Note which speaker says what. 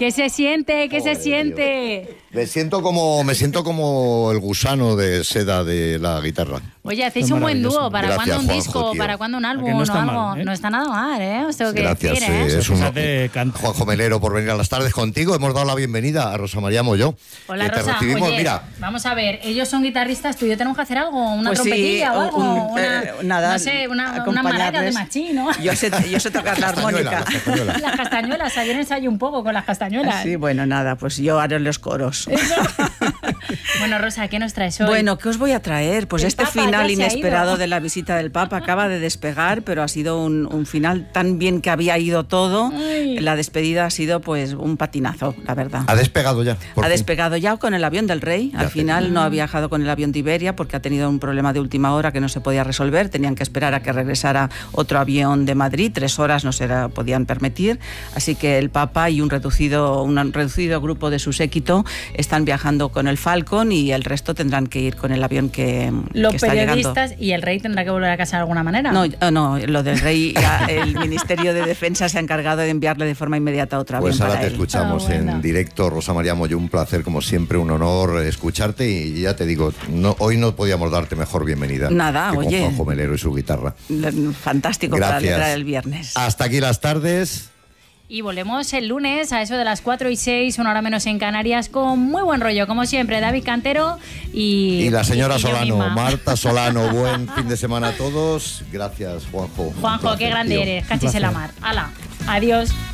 Speaker 1: ¿Qué se siente? ¿Qué se
Speaker 2: Joder,
Speaker 1: siente?
Speaker 2: Me siento como el gusano de seda de la guitarra.
Speaker 1: Oye, hacéis un buen dúo. ¿Para
Speaker 2: Gracias,
Speaker 1: cuándo un
Speaker 2: Juanjo,
Speaker 1: disco?
Speaker 2: tío.
Speaker 1: ¿Para cuándo un álbum
Speaker 3: Que no está
Speaker 1: o algo?
Speaker 3: mal, ¿eh?
Speaker 1: No está nada mal, ¿eh? Os tengo que
Speaker 2: Gracias,
Speaker 1: decir, ¿eh?
Speaker 2: es un
Speaker 3: Canta.
Speaker 2: Juanjo Melero por venir a las tardes contigo. Hemos dado la bienvenida a Rosa María Molló.
Speaker 1: Hola,
Speaker 2: Que te
Speaker 1: Rosa.
Speaker 2: recibimos,
Speaker 1: Oye,
Speaker 2: mira.
Speaker 1: vamos a ver, ellos son guitarristas, tú y yo tenemos que hacer algo, una
Speaker 4: Pues sí,
Speaker 1: trompetilla o algo,
Speaker 4: nada,
Speaker 1: no sé, una maraca de
Speaker 4: acompañarles.
Speaker 1: machín, ¿no?
Speaker 4: Yo sé tocar la armónica.
Speaker 2: Las castañuelas.
Speaker 1: Las castañuelas, ayer ensayé un poco con las castañuelas.
Speaker 4: Sí, bueno, nada, pues yo haré los coros.
Speaker 1: Bueno, Rosa, ¿qué nos traes hoy?
Speaker 4: Bueno, ¿qué os voy a traer? Pues
Speaker 1: El
Speaker 4: este
Speaker 1: Papa ya
Speaker 4: final
Speaker 1: se ha
Speaker 4: inesperado
Speaker 1: ido.
Speaker 4: de la visita del Papa acaba de despegar, pero ha sido un final tan bien que había ido todo.
Speaker 1: Ay.
Speaker 4: La despedida ha sido pues un patinazo, la verdad.
Speaker 2: Ha despegado ya. por
Speaker 4: Ha
Speaker 2: fin.
Speaker 4: despegado ya con el avión del rey.
Speaker 2: Ya
Speaker 4: Al
Speaker 2: te
Speaker 4: final
Speaker 2: digo.
Speaker 4: no ha viajado con el avión de Iberia porque ha tenido un problema de última hora que no se podía resolver. Tenían que esperar a que regresara otro avión de Madrid. 3 horas no se la podían permitir. Así que el Papa y un reducido grupo de su séquito están viajando con el Falcon y el resto tendrán que ir con el avión que
Speaker 1: Los
Speaker 4: está llegando.
Speaker 1: periodistas y el rey tendrá que volver a casa de alguna manera.
Speaker 4: No, lo del rey, ya el Ministerio de Defensa se ha encargado de enviarle de forma inmediata otro avión
Speaker 2: Pues ahora
Speaker 4: para
Speaker 2: te
Speaker 4: él.
Speaker 2: escuchamos
Speaker 1: bueno.
Speaker 2: en directo, Rosa María Molló, un placer, como siempre, un honor escucharte y ya te digo, hoy no podíamos darte mejor bienvenida
Speaker 4: Nada,
Speaker 2: que con
Speaker 4: oye.
Speaker 2: Juanjo Melero y su guitarra.
Speaker 4: Fantástico para
Speaker 2: Gracias.
Speaker 4: alegrar el viernes.
Speaker 2: Hasta aquí las tardes.
Speaker 1: Y volvemos el lunes a eso de las 4:06, 1 hora menos en Canarias, con muy buen rollo, como siempre, David Cantero
Speaker 2: Y la señora
Speaker 1: y yo
Speaker 2: Solano,
Speaker 1: misma.
Speaker 2: Marta Solano, buen fin de semana a todos. Gracias, Juanjo. Un
Speaker 1: Juanjo,
Speaker 2: placer,
Speaker 1: qué grande
Speaker 2: tío.
Speaker 1: eres, cachis en la mar. Hala, adiós.